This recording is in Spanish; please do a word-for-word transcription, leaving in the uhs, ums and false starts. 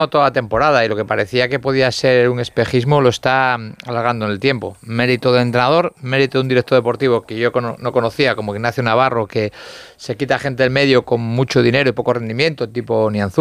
toda la temporada y lo que parecía que podía ser un espejismo lo está alargando en el tiempo. Mérito del entrenador, mérito de un director deportivo que yo no conocía, como Ignacio Navarro, que se quita gente del medio con mucho dinero y poco rendimiento, tipo Nianzú.